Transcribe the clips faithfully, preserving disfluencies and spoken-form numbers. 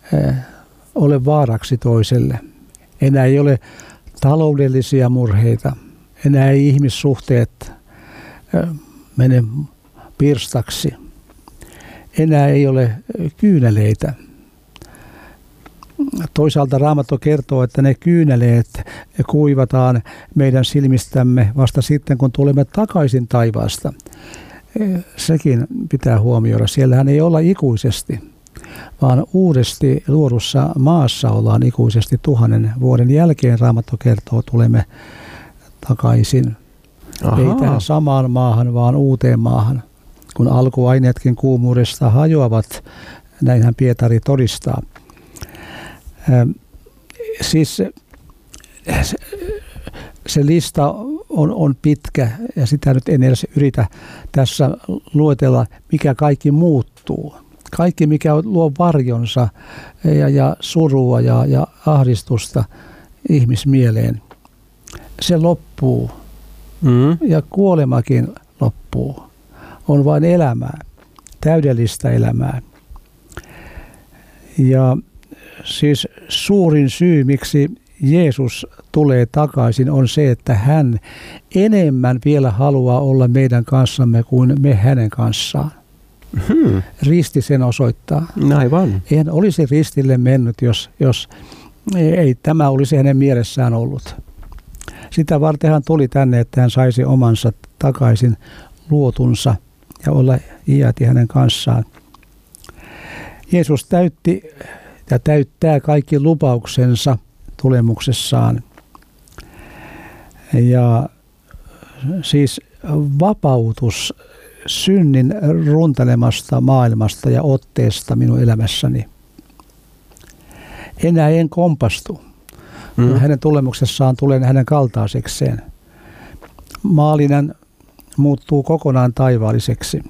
ole vaaraksi toiselle. Enää ei ole taloudellisia murheita. Enää ei ihmissuhteet mene pirstaksi. Enää ei ole kyyneleitä. Toisaalta Raamattu kertoo, että ne kyyneleet kuivataan meidän silmistämme vasta sitten, kun tulemme takaisin taivaasta. Sekin pitää huomioida. Siellähän ei olla ikuisesti, vaan uudesti luodussa maassa ollaan ikuisesti tuhannen vuoden jälkeen. Raamattu kertoo, tulemme takaisin. Ahaa. Ei tähän samaan maahan, vaan uuteen maahan. Kun alkuaineetkin kuumuudesta hajoavat, näinhän Pietari todistaa. Ähm, siis se, se lista on, on pitkä ja sitä nyt en edes yritä tässä luetella, mikä kaikki muuttuu. Kaikki, mikä luo varjonsa ja, ja surua ja, ja ahdistusta ihmismieleen, se loppuu. Mm. Ja kuolemakin loppuu. On vain elämää, täydellistä elämää. Ja siis suurin syy, miksi Jeesus tulee takaisin, on se, että hän enemmän vielä haluaa olla meidän kanssamme kuin me hänen kanssaan. Hmm. Risti sen osoittaa. Aivan. Eihän olisi ristille mennyt, jos, jos ei tämä olisi hänen mielessään ollut. Sitä varten hän tuli tänne, että hän saisi omansa takaisin luotunsa ja olla iäti hänen kanssaan. Jeesus täytti ja täyttää kaikki lupauksensa tulemuksessaan. Ja siis vapautus synnin runtelemasta maailmasta ja otteesta minun elämässäni. Enää en kompastu. Mm. Hänen tulemuksessaan tulen hänen kaltaisekseen. Maallinen muuttuu kokonaan taivaalliseksi.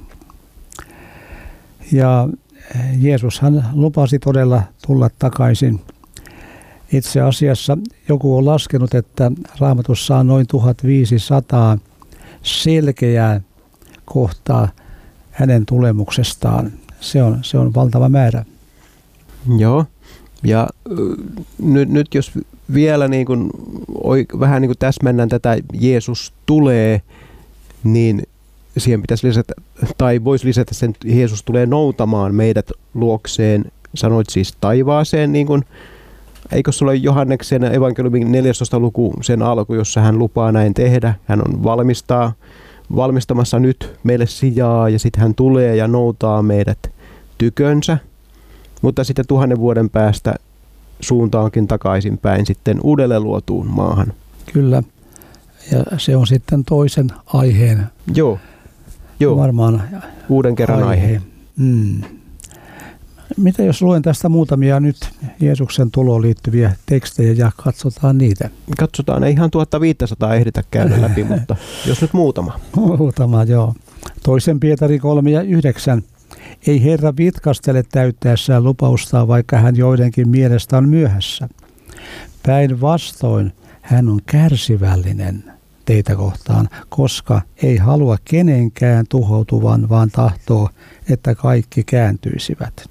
Ja Jeesus hän lupasi todella tulla takaisin. Itse asiassa joku on laskenut, että Raamatussa on noin tuhatviisisataa selkeää kohtaa hänen tulemuksestaan. Se on, se on valtava määrä. Joo. Ja nyt, nyt jos vielä niin kuin, vähän niin kuin täsmennän tätä Jeesus tulee, niin siihen pitäisi lisätä, tai voisi lisätä sen, Jeesus tulee noutamaan meidät luokseen, sanoit siis taivaaseen, niin kuin, eikö sulla Johanneksen evankeliumin neljästoista luku sen alku, jossa hän lupaa näin tehdä, hän on valmistaa, valmistamassa nyt meille sijaa ja sitten hän tulee ja noutaa meidät tykönsä, mutta sitten tuhannen vuoden päästä suuntaankin takaisinpäin sitten uudelleen luotuun maahan. Kyllä, ja se on sitten toisen aiheen. Joo, Joo. Varmaan uuden kerran aihe. aihe. Mm. Mitä jos luen tästä muutamia nyt Jeesuksen tuloon liittyviä tekstejä ja katsotaan niitä? Katsotaan, ei ihan tuhatviisisataa ehditä käydä läpi, mutta jos nyt muutama. Muutama, joo. Toisen Pietari kolme ja yhdeksän. Ei Herra vitkastele täyttäessään lupaustaan, vaikka hän joidenkin mielestä on myöhässä. Päinvastoin hän on kärsivällinen teitä kohtaan, koska ei halua kenenkään tuhoutuvan, vaan tahtoo, että kaikki kääntyisivät.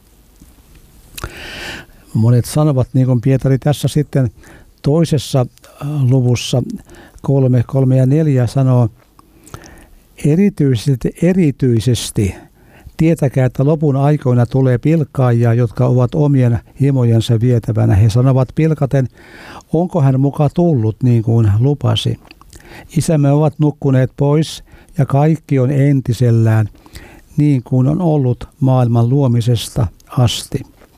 Monet sanovat, niin kuin Pietari tässä sitten toisessa luvussa kolme, kolme ja neljä sanoo, erityisesti, erityisesti tietäkää, että lopun aikoina tulee pilkkaajia, jotka ovat omien himojensa vietävänä. He sanovat pilkaten, onko hän muka tullut niin kuin lupasi. Isämme ovat nukkuneet pois ja kaikki on entisellään niin kuin on ollut maailman luomisesta asti.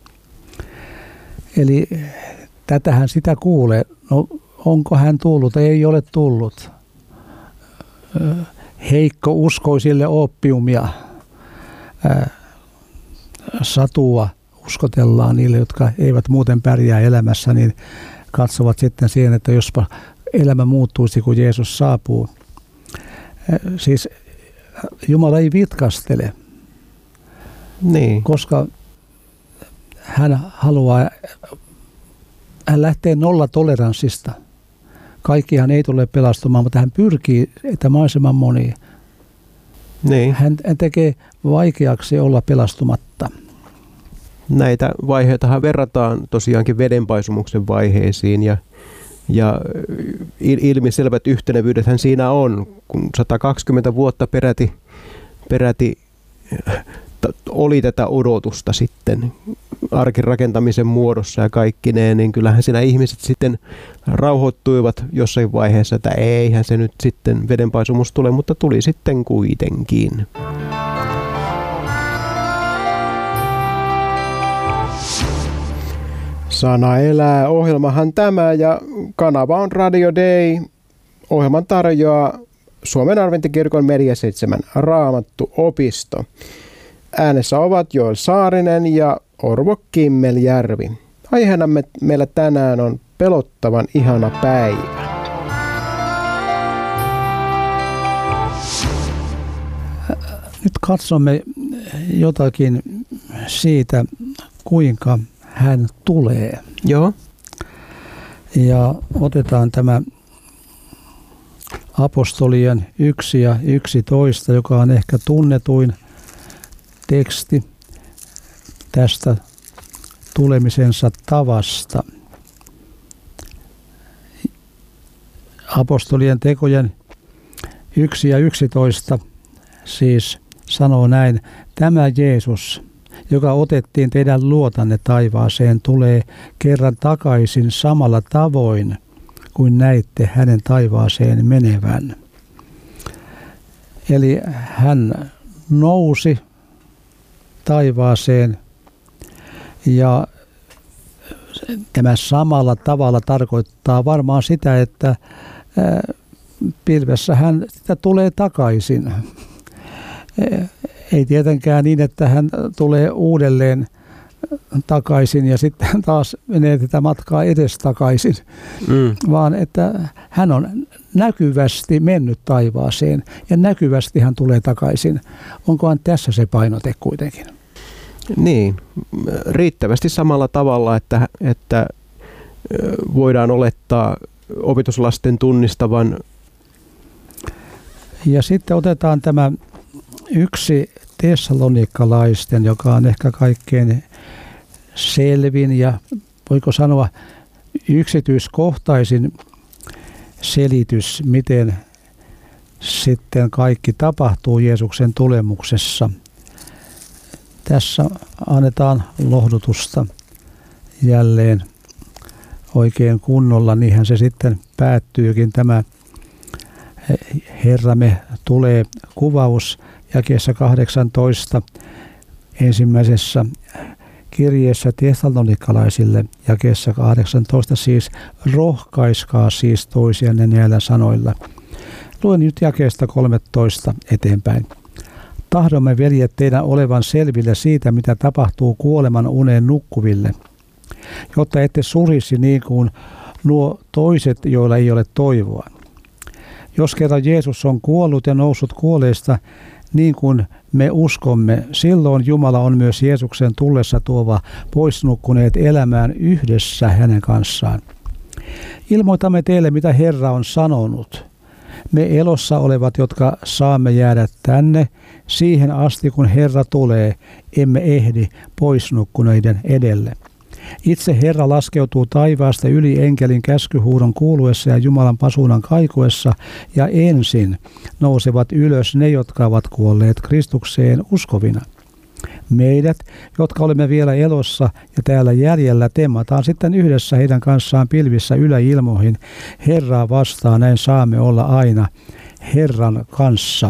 Eli tätähän sitä kuulee. No, onko hän tullut? Ei ole tullut. Heikko uskoisille oppiumia. Satua uskotellaan niille, jotka eivät muuten pärjää elämässä, niin katsovat sitten siihen, että jospa elämä muuttuisi, kun Jeesus saapuu. Siis Jumala ei vitkastele, niin. Koska hän haluaa, hän lähtee nollatoleranssista. Kaikkihan ei tule pelastumaan, mutta hän pyrkii, että mahdollisimman moni. Niin. Hän tekee vaikeaksi olla pelastumatta. näitä vaiheitahan verrataan tosiaankin vedenpaisumuksen vaiheisiin ja, ja ilmiselvät yhtenevyydethän siinä on, kun sata kaksikymmentä vuotta peräti, peräti oli tätä odotusta sitten arkin rakentamisen muodossa ja kaikkineen, niin kyllähän siinä ihmiset sitten rauhoittuivat jossain vaiheessa, että eihän se nyt sitten vedenpaisumus tule, mutta tuli sitten kuitenkin. Sana elää, ohjelmahan tämä ja kanava on Radio Day. Ohjelman tarjoaa Suomen Adventtikirkon Media seitsemän Raamattuopisto. Äänessä ovat Joel Saarinen ja Orvo Kimmeljärvi. Aiheena me, meillä tänään on pelottavan ihana päivä. Nyt katsomme jotakin siitä, kuinka hän tulee. Joo. Ja otetaan tämä apostolien yksi ja yksitoista, joka on ehkä tunnetuin teksti tästä tulemisensa tavasta. Apostolien tekojen yksi ja yksitoista siis sanoo näin: tämä Jeesus, joka otettiin teidän luotanne taivaaseen, tulee kerran takaisin samalla tavoin kuin näitte hänen taivaaseen menevän. Eli hän nousi taivaaseen ja tämä samalla tavalla tarkoittaa varmaan sitä, että pilvessä hän sitä tulee takaisin. Ei tietenkään niin, että hän tulee uudelleen takaisin ja sitten taas menee tätä matkaa edestakaisin, mm. vaan että hän on näkyvästi mennyt taivaaseen ja näkyvästi hän tulee takaisin. Onkohan tässä se painote kuitenkin? Niin, riittävästi samalla tavalla, että, että voidaan olettaa opetuslasten tunnistavan. Ja sitten otetaan tämä yksi tessalonikkalaisten, joka on ehkä kaikkein selvin ja voiko sanoa yksityiskohtaisin selitys, miten sitten kaikki tapahtuu Jeesuksen tulemuksessa. Tässä annetaan lohdutusta jälleen oikein kunnolla, niinhän se sitten päättyykin tämä Herramme tulee kuvaus jakeessa kahdeksantoista ensimmäisessä kirjeessä tessalonikkalaisille jakeessa kahdeksantoista, siis rohkaiskaa siis toisianne näillä sanoilla. Luen nyt jakeesta kolmetoista eteenpäin. Tahdomme, veljet, teidän olevan selville siitä, mitä tapahtuu kuoleman uneen nukkuville, jotta ette surisi niin kuin nuo toiset, joilla ei ole toivoa. Jos kerran Jeesus on kuollut ja noussut kuolleista, niin kuin me uskomme, silloin Jumala on myös Jeesuksen tullessa tuova poisnukkuneet elämään yhdessä hänen kanssaan. Ilmoitamme teille, mitä Herra on sanonut. Me elossa olevat, jotka saamme jäädä tänne, siihen asti kun Herra tulee, emme ehdi poisnukkuneiden edelle. Itse Herra laskeutuu taivaasta yli enkelin käskyhuudon kuuluessa ja Jumalan pasuunan kaikuessa, ja ensin nousevat ylös ne, jotka ovat kuolleet Kristukseen uskovina. Meidät, jotka olemme vielä elossa ja täällä jäljellä, temmataan sitten yhdessä heidän kanssaan pilvissä yläilmoihin Herraa vastaan, näin saamme olla aina Herran kanssa.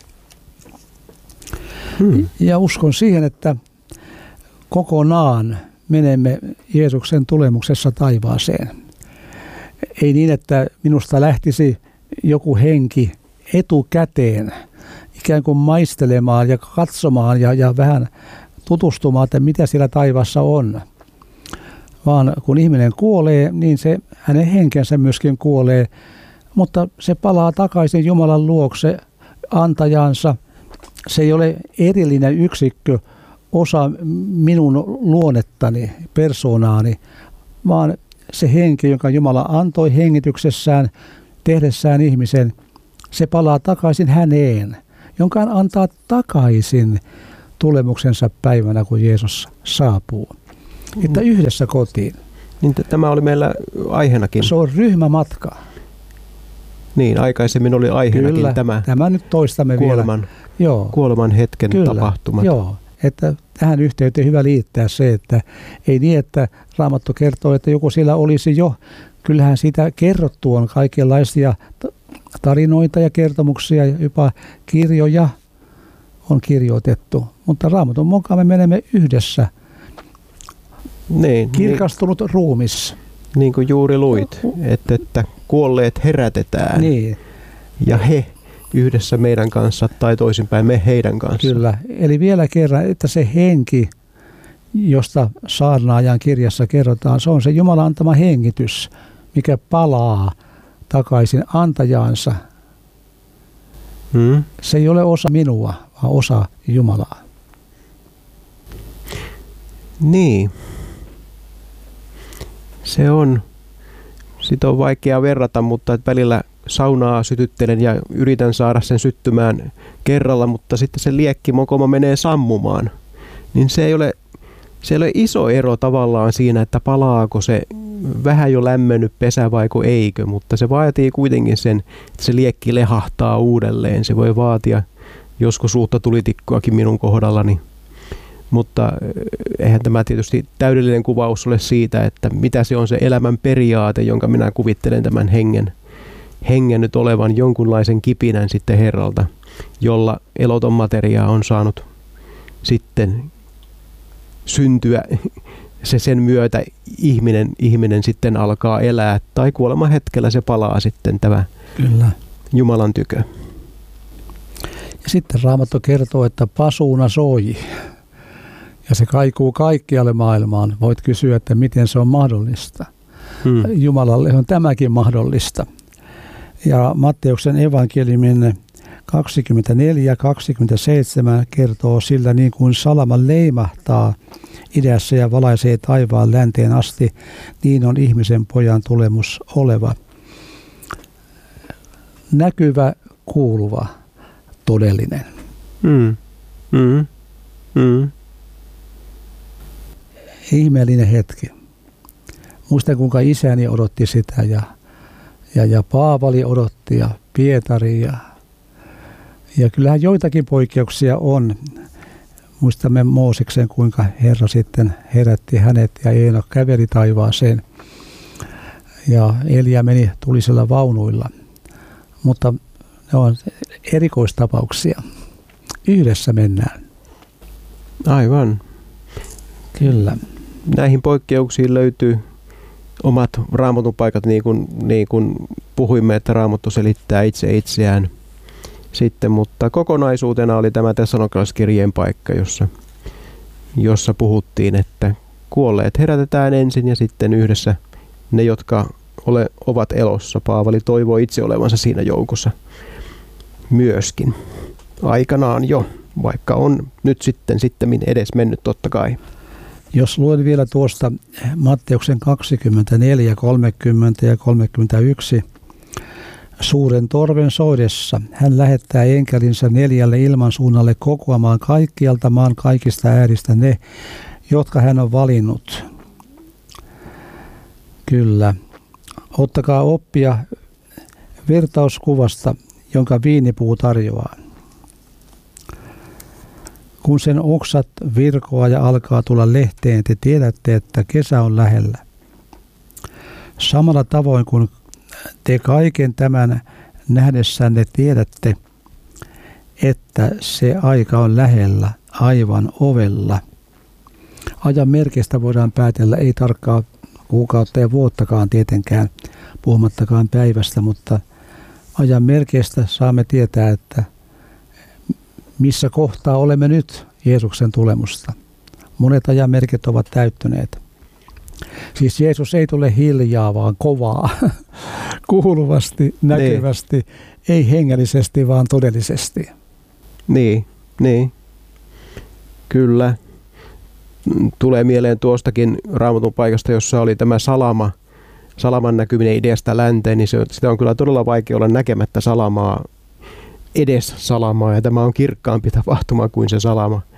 Hmm. Ja uskon siihen, että kokonaan menemme Jeesuksen tulemuksessa taivaaseen. Ei niin, että minusta lähtisi joku henki etukäteen ikään kuin maistelemaan ja katsomaan ja, ja vähän tutustumaan, että mitä siellä taivaassa on. Vaan kun ihminen kuolee, niin se, hänen henkensä myöskin kuolee, mutta se palaa takaisin Jumalan luokse antajansa. Se ei ole erillinen yksikkö, osa minun luonnettani, persoonaani, vaan se henki, jonka Jumala antoi hengityksessään, tehdessään ihmisen, se palaa takaisin häneen, jonka hän antaa takaisin tulemuksensa päivänä, kun Jeesus saapuu. Että yhdessä kotiin. Niin tämä oli meillä aiheenakin. Se on ryhmämatka. Niin, aikaisemmin oli aiheenakin Kyllä, tämä, tämä nyt toistamme kuoleman, vielä. Joo. kuoleman hetken Kyllä, tapahtumat. Joo, että tähän yhteyteen hyvä liittää se, että ei niin, että Raamattu kertoo, että joku siellä olisi jo. Kyllähän siitä kerrottu on kaikenlaisia tarinoita ja kertomuksia ja jopa kirjoja on kirjoitettu. Mutta Raamatun mukaan me menemme yhdessä. Niin, kirkastunut niin, ruumis. Niin kuin juuri luit, että, että kuolleet herätetään. Niin. Ja he yhdessä meidän kanssa tai toisinpäin me heidän kanssa. Kyllä. Eli vielä kerran, että se henki, josta saarnaajan kirjassa kerrotaan, se on se Jumalan antama hengitys, mikä palaa takaisin antajaansa. Hmm. Se ei ole osa minua, vaan osa Jumalaa. Niin. Se on, sitä on vaikea verrata, mutta välillä saunaa sytyttelen ja yritän saada sen syttymään kerralla, mutta sitten se liekkimokoma menee sammumaan. Niin se ei ole, se ei ole iso ero tavallaan siinä, että palaako se vähän jo lämmennyt pesä vaiko eikö, mutta se vaatii kuitenkin sen, että se liekki lehahtaa uudelleen. Se voi vaatia joskus uutta tulitikkuakin minun kohdallani. Mutta eihän tämä tietysti täydellinen kuvaus ole siitä, että mitä se on se elämän periaate, jonka minä kuvittelen tämän hengen, hengen nyt olevan jonkunlaisen kipinän sitten Herralta, jolla eloton materia on saanut sitten syntyä. Se sen myötä ihminen, ihminen sitten alkaa elää tai kuoleman hetkellä se palaa sitten tämä Kyllä. Jumalan tykö. Ja sitten Raamattu kertoo, että pasuuna soi. Ja se kaikuu kaikkialle maailmaan. Voit kysyä, että miten se on mahdollista. Hmm. Jumalalle on tämäkin mahdollista. Ja Matteuksen evankeliumin kaksikymmentäneljä kaksikymmentäseitsemän kertoo sillä niin kuin salama leimahtaa idässä ja valaisee taivaan länteen asti, niin on ihmisen pojan tulemus oleva. Näkyvä, kuuluva, todellinen. Hmm. Hmm. Hmm. Ihmeellinen hetki. Muistan, kuinka isäni odotti sitä ja, ja, ja Paavali odotti ja Pietari. Ja, ja kyllähän joitakin poikkeuksia on. Muistamme Mooseksen, kuinka Herra sitten herätti hänet ja Eenok käveli taivaaseen. Ja Elia meni tulisella vaunuilla. Mutta ne on erikoistapauksia. Yhdessä mennään. Aivan. Kyllä. Näihin poikkeuksiin löytyy omat Raamatun paikat, niin kuin, niin kuin puhuimme, että Raamattu selittää itse itseään sitten, mutta kokonaisuutena oli tämä Tessalonikalaiskirjeen paikka, jossa, jossa puhuttiin, että kuolleet herätetään ensin ja sitten yhdessä ne, jotka ole, ovat elossa. Paavali toivoo itse olevansa siinä joukossa myöskin aikanaan jo, vaikka on nyt sitten sittemmin edes mennyt totta kai. Jos luen vielä tuosta Matteuksen kaksikymmentäneljä, kolmekymmentä ja kolmekymmentäyksi. Suuren torven soidessa hän lähettää enkelinsä neljälle ilmansuunnalle kokoamaan kaikkialta maan kaikista ääristä ne, jotka hän on valinnut. Kyllä. Ottakaa oppia vertauskuvasta, jonka viinipuu tarjoaa. Kun sen oksat virkoaa ja alkaa tulla lehteen, te tiedätte, että kesä on lähellä. Samalla tavoin kuin te kaiken tämän nähdessänne tiedätte, että se aika on lähellä, aivan ovella. Ajan merkeistä voidaan päätellä, ei tarkkaa kuukautta ja vuottakaan tietenkään, puhumattakaan päivästä, mutta ajan merkeistä saamme tietää, että missä kohtaa olemme nyt Jeesuksen tulemusta. Monet ajanmerkit ovat täyttyneet. Siis Jeesus ei tule hiljaa, vaan kovaa, kuuluvasti, näkevästi, niin. Ei hengellisesti, vaan todellisesti. Niin, niin. Kyllä. Tulee mieleen tuostakin Raamatun paikasta, jossa oli tämä salama, salaman näkyminen idästä länteen, niin se, sitä on kyllä todella vaikea olla näkemättä salamaa, edes salamaa, ja tämä on kirkkaampi tapahtuma kuin se salama.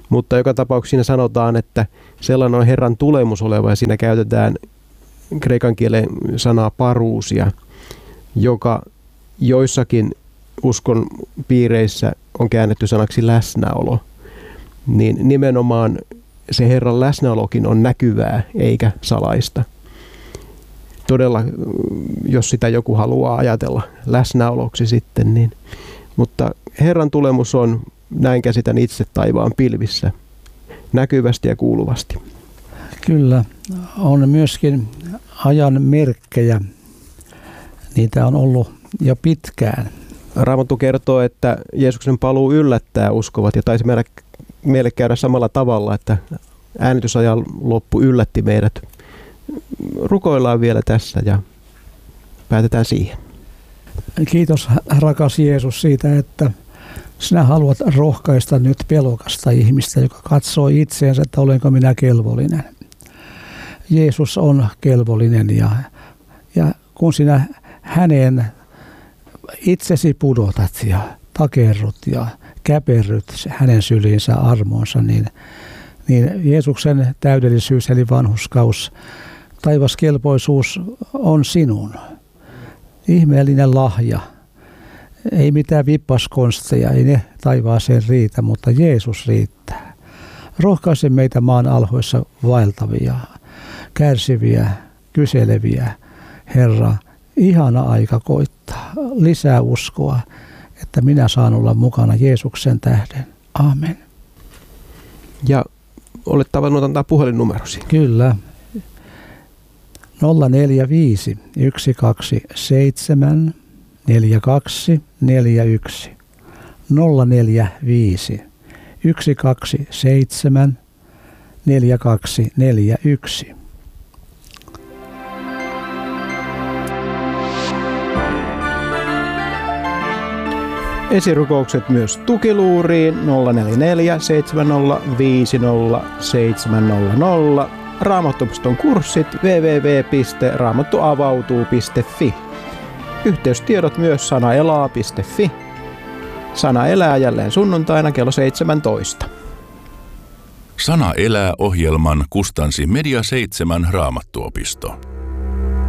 Mutta joka tapauksessa siinä sanotaan, että sellainen on Herran tulemus oleva, ja siinä käytetään kreikan kielen sanaa parousia, joka joissakin uskon piireissä on käännetty sanaksi läsnäolo. Niin nimenomaan se Herran läsnäolokin on näkyvää eikä salaista. Todella, jos sitä joku haluaa ajatella läsnäoloksi sitten, niin, mutta Herran tulemus on, näin käsitän itse, taivaan pilvissä, näkyvästi ja kuuluvasti. Kyllä, on myöskin ajan merkkejä. Niitä on ollut jo pitkään. Raamattu kertoo, että Jeesuksen paluu yllättää uskovat, ja taisi meille, meille käydä samalla tavalla, että äänitysajan loppu yllätti meidät. Rukoillaan vielä tässä ja päätetään siihen. Kiitos rakas Jeesus siitä, että sinä haluat rohkaista nyt pelokasta ihmistä, joka katsoo itseensä, että olenko minä kelvollinen. Jeesus on kelvollinen ja, ja kun sinä häneen itsesi pudotat ja takerrut ja käperryt hänen syliinsä armoonsa, niin, niin Jeesuksen täydellisyys eli vanhurskaus, taivaskelpoisuus on sinun. Ihmeellinen lahja. Ei mitään vippaskonsteja, ei ne taivaaseen riitä, mutta Jeesus riittää. Rohkaise meitä maan alhoissa vaeltavia, kärsiviä, kyseleviä. Herra, ihana aika koittaa. Lisää uskoa, että minä saan olla mukana Jeesuksen tähden. Aamen. Ja olet tavannut antaa puhelinnumerosi. Kyllä. nolla neljä viisi yksi kaksi seitsemän neljä kaksi neljä yksi. nolla neljä viisi yksi kaksi seitsemän neljä kaksi neljä yksi. Esirukoukset myös tukiluuriin nolla neljä neljä seitsemän nolla viisi nolla seitsemän nolla nolla. Raamattuopiston kurssit double-u double-u double-u piste raamattuavautuu piste fi. Yhteystiedot myös sanaelaa piste fi. Sana elää jälleen sunnuntaina kello seitsemäntoista. Sana elää -ohjelman kustansi Media seitsemän Raamattuopisto.